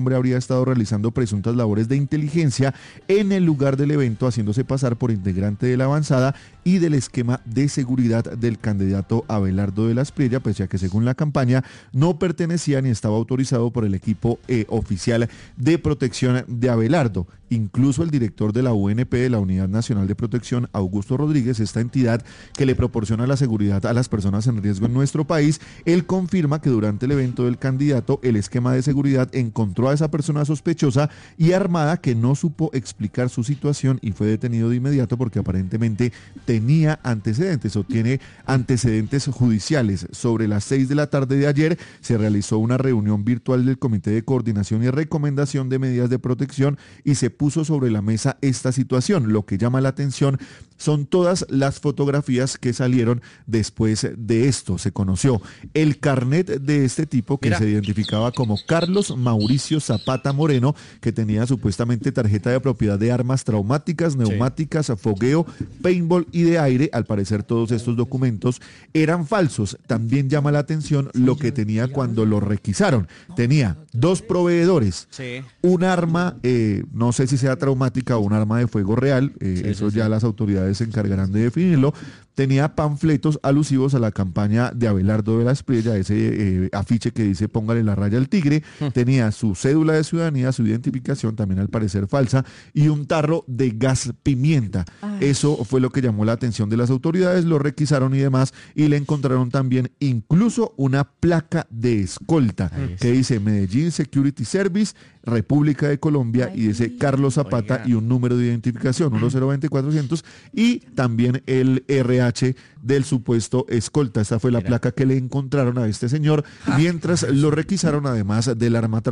hombre habría estado realizando presuntas labores de inteligencia en el lugar del evento, haciéndose pasar por integrante de la avanzada y del esquema de seguridad del candidato Abelardo de la Espriella, pese a que según la campaña no pertenecía ni estaba autorizado por el equipo oficial de protección de Abelardo. Incluso el director de la UNP, de la Unidad Nacional de Protección, Augusto Rodríguez, esta entidad que le proporciona la seguridad a las personas en riesgo en nuestro país, él confirma que durante el evento del candidato el esquema de seguridad encontró a esa persona sospechosa y armada que no supo explicar su situación y fue detenido de inmediato porque aparentemente tenía antecedentes o tiene antecedentes judiciales. Sobre las 6 de la tarde de ayer se realizó una reunión virtual del Comité de Coordinación y Recomendación de Medidas de Protección y se puso sobre la mesa esta situación. Lo que llama la atención son todas las fotografías que salieron después de esto. Se conoció el carnet de este tipo que se identificaba como Carlos Mauricio Zapata Moreno, que tenía supuestamente tarjeta de propiedad de armas traumáticas, neumáticas, fogueo, paintball y de aire. Al parecer todos estos documentos eran falsos. También llama la atención lo que tenía cuando lo requisaron. Tenía 2 proveedores, un arma, no sé si sea traumática o un arma de fuego real, eso ya las autoridades se encargarán de definirlo. Tenía panfletos alusivos a la campaña de Abelardo de la Espriella, ese afiche que dice póngale la raya al tigre. Tenía su cédula de ciudadanía, su identificación, también al parecer falsa, y un tarro de gas pimienta. Eso fue lo que llamó la atención de las autoridades, lo requisaron y demás, y le encontraron también incluso una placa de escolta que dice Medellín Security Service, República de Colombia, y dice Carlos Zapata y un número de identificación, 1020400, y también el RH del supuesto escolta. Esta fue la placa que le encontraron a este señor mientras lo requisaron, además del arma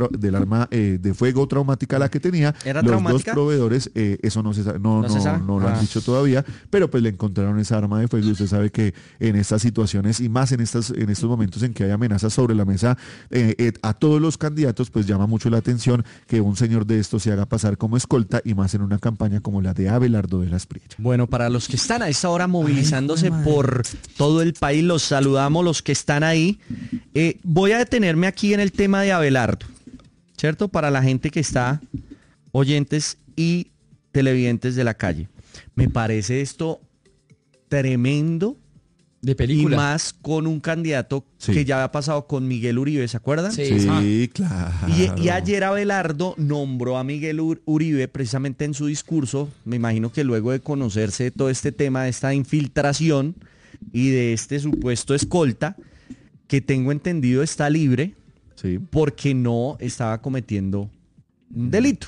de fuego traumática la que tenía. ¿Era los traumática? 2 proveedores, eso no se sabe, no lo han dicho todavía, pero pues le encontraron esa arma de fuego. Y usted sabe que en estas situaciones y más en estos momentos en que hay amenazas sobre la mesa a todos los candidatos, pues llama mucho la atención que un señor de estos se haga pasar como escolta, y más en una campaña como la de Abelardo de la Espriella. Bueno, para los que están a esta hora movilizándose por todo el país, los saludamos, los que están ahí. Voy a detenerme aquí en el tema de Abelardo, ¿cierto? Para la gente que está, oyentes y televidentes de la calle. Me parece esto tremendo. De película. Y más con un candidato que ya había pasado con Miguel Uribe, ¿se acuerdan? Sí, claro. Y ayer Abelardo nombró a Miguel Uribe precisamente en su discurso. Me imagino que luego de conocerse todo este tema de esta infiltración y de este supuesto escolta, que tengo entendido está libre porque no estaba cometiendo un delito.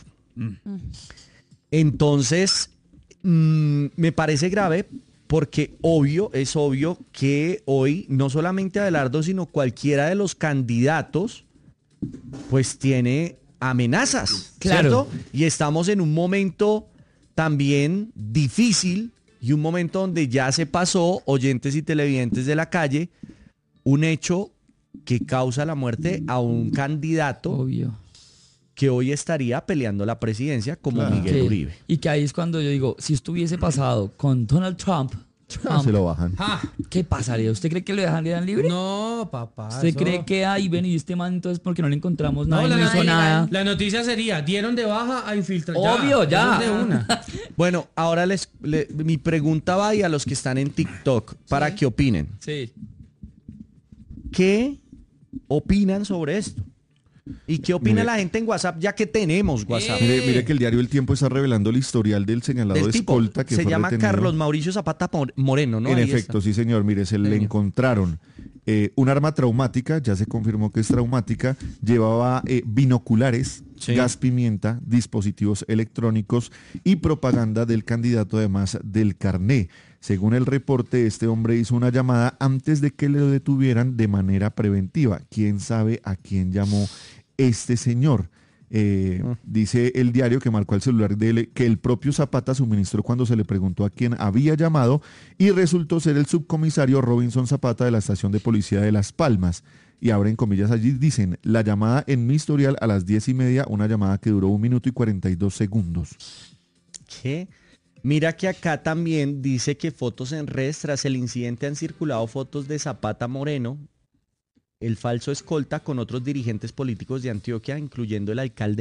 Entonces, me parece grave, porque es obvio que hoy no solamente Abelardo, sino cualquiera de los candidatos, pues tiene amenazas, ¿cierto? Y estamos en un momento también difícil y un momento donde ya se pasó, oyentes y televidentes de la calle, un hecho que causa la muerte a un candidato que hoy estaría peleando la presidencia como Miguel Uribe. Y que ahí es cuando yo digo, si esto hubiese pasado con Donald Trump, se lo bajan. ¿Qué pasaría? ¿Usted cree que lo dejarían libre? No, papá. ¿Usted cree que ahí ven y este man entonces porque no le encontramos nada, no hizo nada? La noticia sería, dieron de baja a infiltrar. Obvio, ya. De una. Bueno, ahora mi pregunta va y a los que están en TikTok para que opinen. Sí. ¿Qué opinan sobre esto? ¿Y qué opina la gente en WhatsApp, ya que tenemos WhatsApp? Mire que el diario El Tiempo está revelando el historial del señalado de escolta que se fue llama retenido. Carlos Mauricio Zapata Moreno, ¿no? En Ahí efecto, está. sí señor, mire, le encontraron un arma traumática, ya se confirmó que es traumática, llevaba binoculares, gas pimienta, dispositivos electrónicos y propaganda del candidato, además del carné. Según el reporte, este hombre hizo una llamada antes de que le detuvieran de manera preventiva. ¿Quién sabe a quién llamó este señor? Dice el diario que marcó el celular de él, que el propio Zapata suministró cuando se le preguntó a quién había llamado, y resultó ser el subcomisario Robinson Zapata de la estación de policía de Las Palmas. Y abren comillas allí, dicen, la llamada en mi historial a las 10:30, una llamada que duró 1 minuto y 42 segundos. ¿Qué? Mira que acá también dice que fotos en redes tras el incidente han circulado fotos de Zapata Moreno el falso escolta con otros dirigentes políticos de Antioquia, incluyendo el alcalde